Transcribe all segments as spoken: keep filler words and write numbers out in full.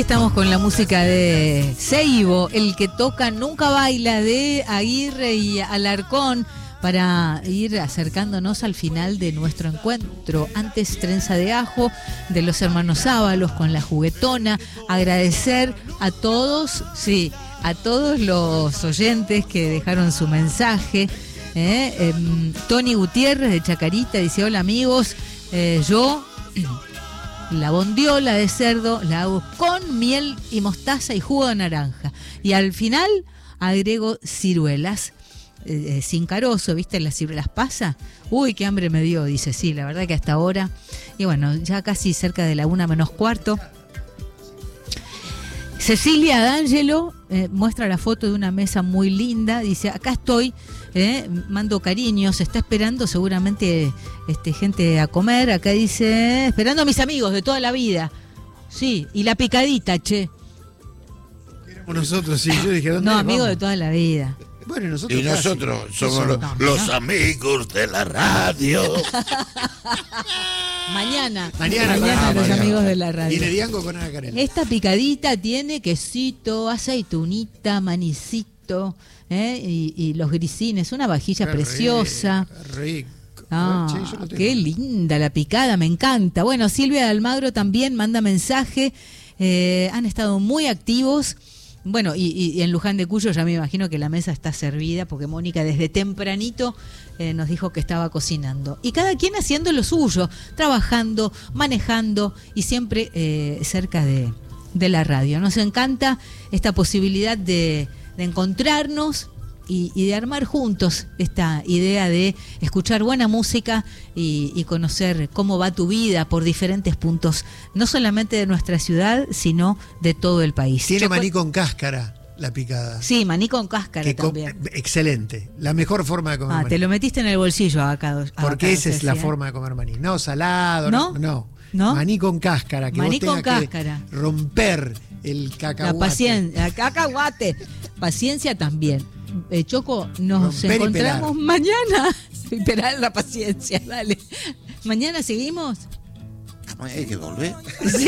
Estamos con la música de Seibo, el que toca nunca baila, de Aguirre y Alarcón, para ir acercándonos al final de nuestro encuentro. Antes, Trenza de Ajo de los hermanos Ábalos con La Juguetona. Agradecer a todos, sí, a todos los oyentes que dejaron su mensaje. Eh, eh, Tony Gutiérrez de Chacarita dice: hola amigos, eh, yo la bondiola de cerdo la hago con miel y mostaza y jugo de naranja. Y al final agrego ciruelas. Eh, eh, sin carozo, ¿viste? Las ciruelas pasa. Uy, qué hambre me dio, dice. Sí, la verdad que hasta ahora. Y bueno, ya casi cerca de la una menos cuarto. Cecilia D'Angelo eh, muestra la foto de una mesa muy linda. Dice: acá estoy, eh, mando cariños. Se está esperando seguramente este, gente a comer. Acá dice: esperando a mis amigos de toda la vida. Sí, y la picadita, che. Éramos nosotros, sí. Yo dije: ¿dónde no, vamos? amigos de toda la vida. Bueno, nosotros y nosotros casi. somos los, no, los no. amigos de la radio. Mañana, Mañana, mañana ah, los mañana. amigos de la radio. Y Diango con Ana Carena. Esta picadita tiene quesito, aceitunita, manicito, ¿eh? y, y los grisines, una vajilla Qué preciosa. Rico. Ah, Che, yo lo tengo. qué linda la picada, me encanta. Bueno, Silvia de Almagro también manda mensaje. Eh, han estado muy activos. Bueno, y, y en Luján de Cuyo ya me imagino que la mesa está servida, porque Mónica desde tempranito eh, nos dijo que estaba cocinando. Y cada quien haciendo lo suyo, trabajando, manejando y siempre eh, cerca de, de la radio. Nos encanta esta posibilidad de, de encontrarnos y, y de armar juntos esta idea de escuchar buena música y, y conocer cómo va tu vida por diferentes puntos, no solamente de nuestra ciudad, sino de todo el país. Tiene Choco- maní con cáscara la picada. Sí, maní con cáscara Que com- también. Excelente. La mejor forma de comer Ah, maní. te lo metiste en el bolsillo acá. Porque esa es la forma de comer maní. No salado, no. ¿No? No. ¿No? Maní con cáscara. Que Maní vos con tengas que cáscara. romper el cacahuate. La paciencia, la cacahuate. Paciencia también. Eh, Choco, nos Romper y encontramos pelar. mañana. Esperar la paciencia, dale. ¿Mañana seguimos? Hay que volver. Sí.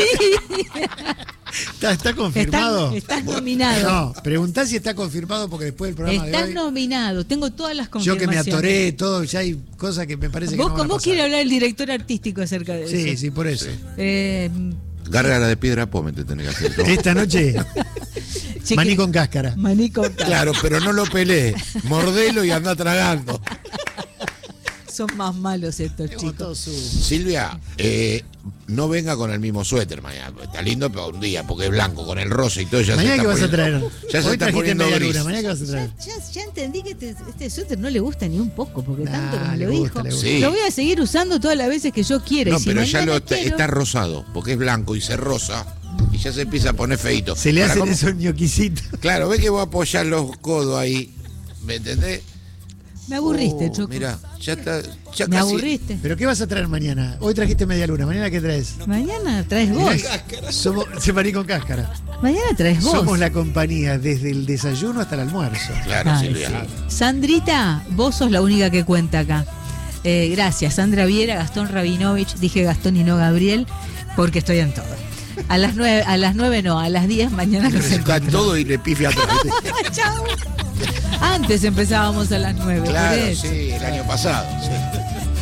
¿Está, está confirmado? Estás, estás nominado. No, preguntá si está confirmado porque después del programa Estás de hoy... nominado. Tengo todas las Yo confirmaciones. que me atoré, todo, ya hay cosas que me parece que ¿Vos no van a cómo pasar. quiere hablar el director artístico acerca de Sí, eso? sí, por eso. Eh, Gárgara de piedra pómez te tenés que hacer. Esta noche, cheque- maní con cáscara. Maní con cáscara. Claro, pero no lo pelees. Mordelo y anda tragando. Son más malos estos Tengo chicos. todo su- Silvia, eh, no venga con el mismo suéter mañana. Está lindo, pero un día, porque es blanco, con el rosa y todo. Ya Mañana se que está vas a poniendo- traer. Ya se Hoy está trajiste poniendo media gris. luna, mañana que vas a traer. Ya, ya entendí que este, este suéter no le gusta ni un poco, porque Nah, tanto que me le lo gusta, dijo. le gusta. Sí. Lo voy a seguir usando todas las veces que yo quiera. No, y si pero ya mañana lo está, quiero- está rosado, porque es blanco y se rosa. Y ya se empieza a poner feito. Se le Ahora, hacen ¿cómo? esos ñoquisitos. Claro, ve que voy a apoyar los codos ahí. ¿Me entendés? Me aburriste, Oh, Choco. Mirá, ya está. Ya Me casi- aburriste. ¿Pero qué vas a traer mañana? Hoy trajiste media luna, ¿mañana qué traes? Mañana traes vos. Somos, se maní con cáscara. Mañana traes vos. Somos la compañía desde el desayuno hasta el almuerzo. Claro, Ay, Silvia. sí. Sandrita, vos sos la única que cuenta acá. Eh, gracias, Sandra Viera, Gastón Rabinovich, dije Gastón y no Gabriel, porque estoy en todo. A las nueve, a las nueve no, a las diez mañana nos Está en encontramos. todo y le pifia atrás. Chao. Antes empezábamos a las nueve. por Claro, eso. sí, el año pasado. Sí.